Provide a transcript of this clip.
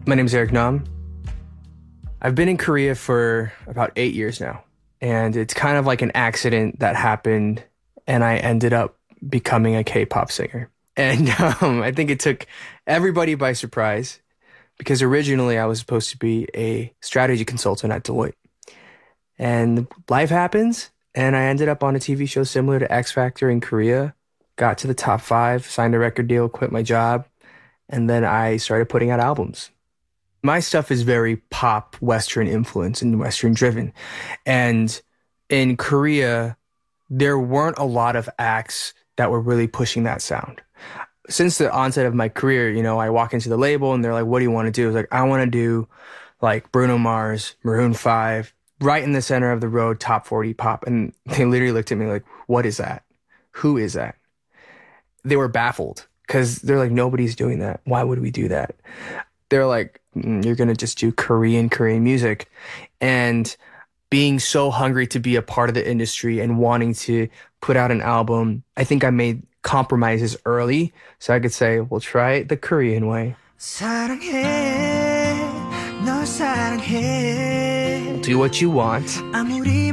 My name's Eric Nam. I've been in Korea for about 8 years now, and it's kind of like an accident that happened, and I ended up becoming a K-pop singer. And I think it took everybody by surprise because originally I was supposed to be a strategy consultant at Deloitte. And life happens, and I ended up on a TV show similar to X Factor in Korea, got to the top 5, signed a record deal, quit my job, and then I started putting out albums. My stuff is very pop, Western influence and Western driven. And in Korea, there weren't a lot of acts that were really pushing that sound. Since the onset of my career, I walk into the label and they're like, what do you want to do? I was like, I want to do like Bruno Mars, Maroon 5, right in the center of the road, top 40 pop. And they literally looked at me like, what is that? Who is that? They were baffled because they're like, nobody's doing that. Why would we do that? They're like, you're going to just do Korean music. And being so hungry to be a part of the industry and wanting to put out an album, I think I made compromises early so I could say, we'll try it the Korean way. 사랑해, 널 사랑해. Do what you want.